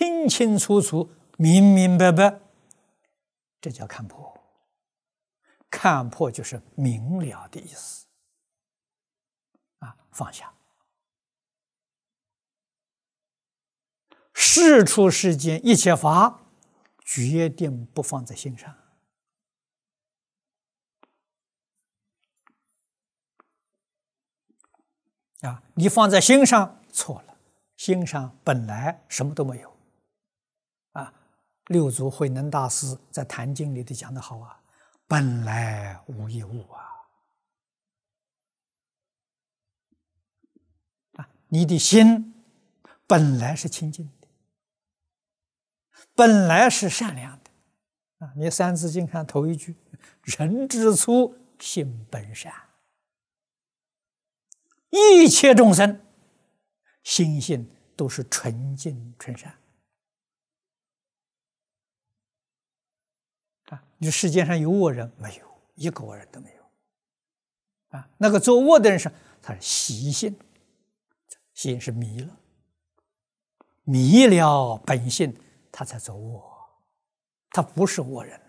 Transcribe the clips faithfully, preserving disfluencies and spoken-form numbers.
清清楚楚、明明白白，这叫看破。看破就是明了的意思啊，放下。事出世间一切法，决定不放在心上。啊，你放在心上错了，心上本来什么都没有。啊，六祖慧能大师在《坛经》里头讲得好啊，本来无一物啊。啊，你的心本来是清净的，本来是善良的。啊，你《三字经》看头一句：“人之初，性本善。”一切众生心性都是纯净纯善啊！你世界上有恶人没有？一个恶人都没有啊！那个作恶的人是他是习性，心是迷了，迷了本性，他才作恶，他不是恶人。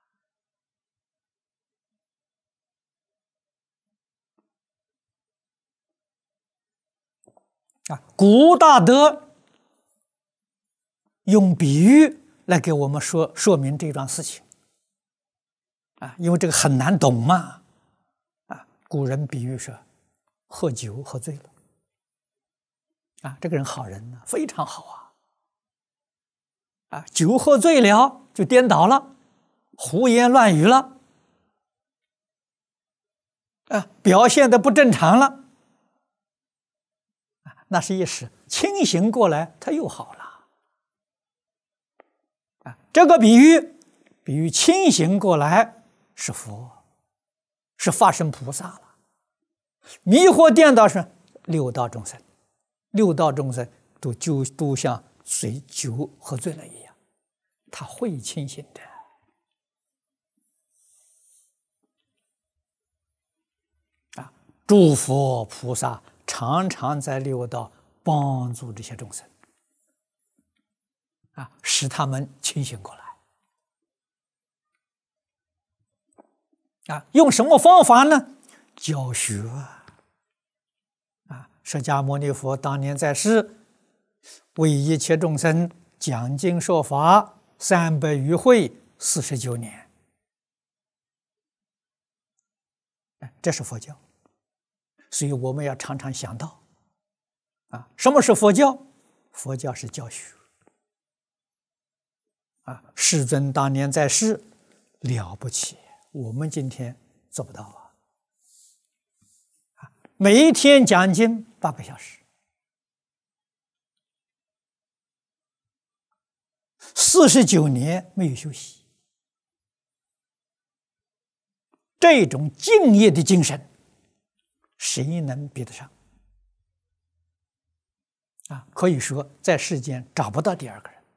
啊，古大德用比喻来给我们说说明这桩事情啊，因为这个很难懂嘛。啊，古人比喻说，喝酒喝醉了，啊，这个人好人呢，非常好啊，啊，酒喝醉了就颠倒了，胡言乱语了，啊，表现得不正常了。那是一时，清醒过来，他又好了。啊，这个比喻，比喻清醒过来是佛，是法身菩萨了。迷惑颠倒是六道众生，六道众生都就都像随酒喝醉了一样，他会清醒的。啊，诸佛菩萨常常在六道帮助这些众生，啊，使他们清醒过来。啊，用什么方法呢？教学啊！啊，释迦牟尼佛当年在世，为一切众生讲经说法三百余会，四十九年。这是佛教。所以我们要常常想到，啊，什么是佛教？佛教是教学。啊，世尊当年在世了不起，我们今天做不到啊！啊，每一天讲经八个小时，四十九年没有休息，这种敬业的精神，谁能比得上？啊，可以说在世间找不到第二个人。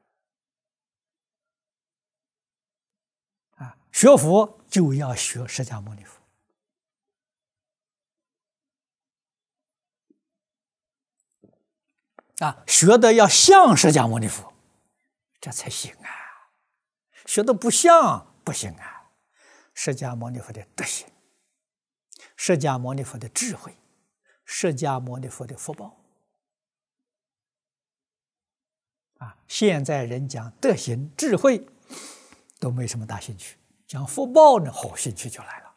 啊，学佛就要学释迦牟尼佛。啊，学的要像释迦牟尼佛，这才行啊！学的不像不行啊！释迦牟尼佛的德行，释迦牟尼佛的智慧，释迦牟尼佛的福报。啊，现在人讲德行、智慧都没什么大兴趣，讲福报呢，好兴趣就来了。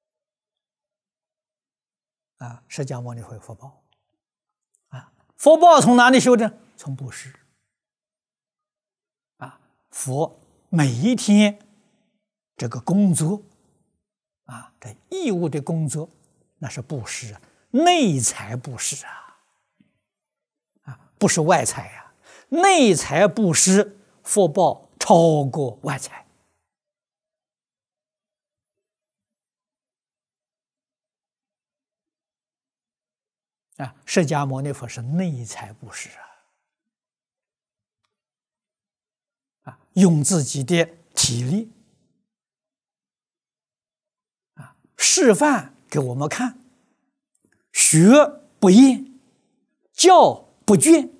啊，释迦牟尼佛有福报。啊，福报从哪里修的？从布施。啊，佛每一天这个工作，啊，这义务的工作，那是布施啊，内财布施啊，啊，不是外财呀、啊。内财布施，福报超过外财。啊，释迦牟尼佛是内财布施啊，啊，用自己的体力，啊，示范给我们看，学不厌，教不倦。